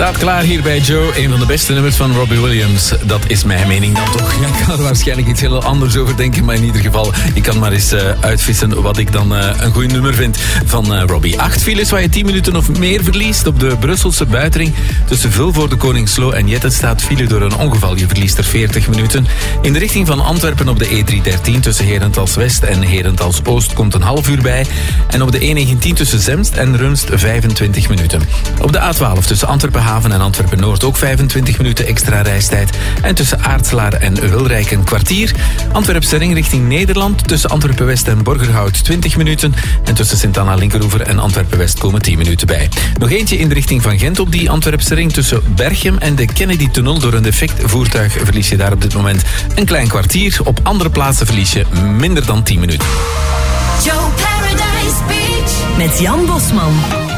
Staat klaar hier bij Joe. Een van de beste nummers van Robbie Williams. Dat is mijn mening dan toch. Ja, ik kan er waarschijnlijk iets heel anders over denken. Maar in ieder geval, ik kan maar eens uitvissen wat ik dan een goed nummer vind van Robbie. 8 files waar je 10 minuten of meer verliest. Op de Brusselse buitenring tussen Vilvoorde, Koningslo en Jetten staat file door een ongeval. Je verliest er 40 minuten. In de richting van Antwerpen op de E313 tussen Herentals West en Herentals Oost komt een half uur bij. En op de E19 tussen Zemst en Rumst 25 minuten. Op de A12 tussen Antwerpen Haven en Antwerpen Noord ook 25 minuten extra reistijd. En tussen Aartselaar en Wilrijk een kwartier. Antwerpse ring richting Nederland tussen Antwerpen West en Borgerhout 20 minuten. En tussen Sint-Anna Linkeroever en Antwerpen West komen 10 minuten bij. Nog eentje in de richting van Gent op die Antwerpse ring tussen Berchem en de Kennedy-tunnel. Door een defect voertuig verlies je daar op dit moment een klein kwartier. Op andere plaatsen verlies je minder dan 10 minuten. Joe Paradise Beach met Jan Bosman.